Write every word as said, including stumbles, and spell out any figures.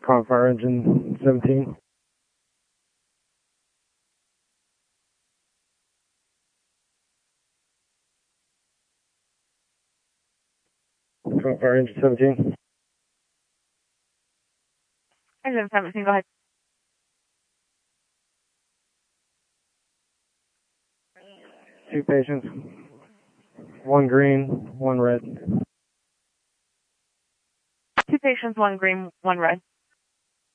Car fire engine seventeen. Car fire engine seventeen. Engine seventeen, go ahead. Two patients. One green, one red. Two patients, one green, one red.